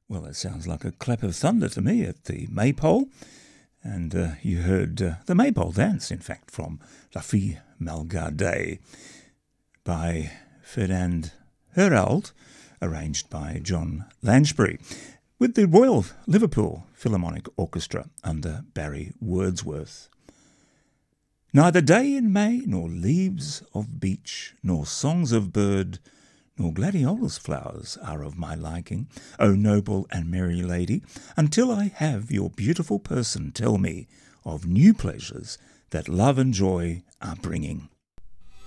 Well, it sounds like a clap of thunder to me at the Maypole. And you heard the Maypole Dance, in fact, from La Fille Malgarde by Ferdinand Herald, arranged by John Lansbury, with the Royal Liverpool Philharmonic Orchestra under Barry Wordsworth. Neither day in May, nor leaves of beech, nor songs of bird, nor gladiolus flowers are of my liking, O noble and merry lady, until I have your beautiful person tell me of new pleasures that love and joy are bringing.